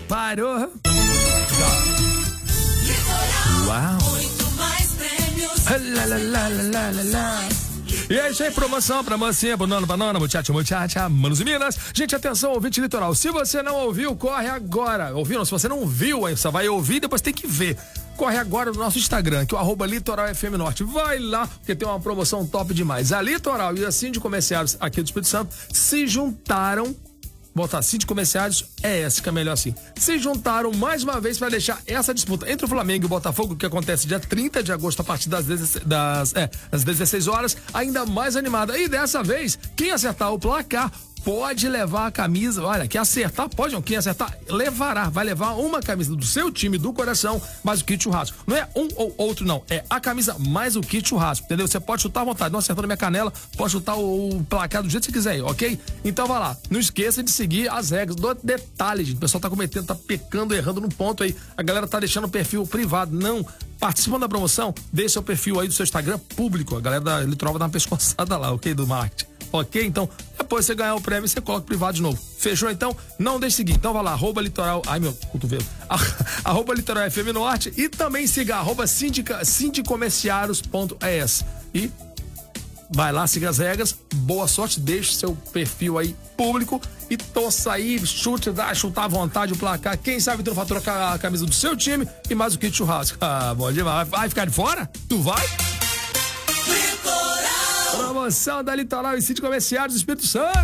parou. Uau. Lá, lá, lá, lá, lá, lá. E é isso aí, promoção pra mocinha, pro nono, pra nona, muchacha, manos e minas. Gente, atenção, ouvinte litoral. Se você não ouviu, corre agora. Ouviram? Se você não viu, aí só vai ouvir, depois tem que ver. Corre agora no nosso Instagram, que é o @litoralfmnorte. Vai lá, porque tem uma promoção top demais. A Litoral e a Síndico Comerciários aqui do Espírito Santo se juntaram. Botar Síndico Comerciários é essa que é melhor assim. Se juntaram mais uma vez para deixar essa disputa entre o Flamengo e o Botafogo, que acontece dia 30 de agosto a partir das 16 horas, ainda mais animada. E dessa vez, quem acertar o placar pode levar a camisa. Olha, quem acertar, pode não. Quem acertar, levará. Vai levar uma camisa do seu time, do coração, mais o kit churrasco. Não é um ou outro, não. É a camisa mais o kit churrasco, entendeu? Você pode chutar à vontade. Não acertando a minha canela, pode chutar o placar do jeito que você quiser, ok? Então vai lá. Não esqueça de seguir as regras do detalhe, gente. O pessoal tá cometendo, tá pecando, errando no ponto aí. A galera tá deixando o perfil privado. Não. Participando da promoção, deixa seu perfil aí do seu Instagram público. A galera da Litoral vai dar uma pescoçada lá, ok? Do marketing. Ok? Então, depois você ganhar o prêmio, você coloca privado de novo. Fechou? Então, não deixe de seguir. Então, vai lá, @litoral... Ai, meu cotovelo. @litoralfmnorte e também siga @sindicomerciários.es. E vai lá, siga as regras. Boa sorte, deixe seu perfil aí público e torça aí, chutar à vontade o placar. Quem sabe tu não vai trocar a camisa do seu time e mais o kit churrasco. Ah, bom demais. Vai ficar de fora? Tu vai? Promoção da Litoral e Síndico Comerciários do Espírito Santo.